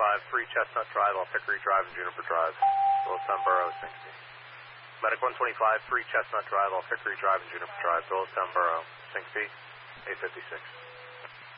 3 Chestnut Drive off Hickory Drive and Juniper Drive, Willistown Borough, St. C. Medic 125, 3 Chestnut Drive off Hickory Drive and Juniper Drive, Willistown Borough, St. C, 856.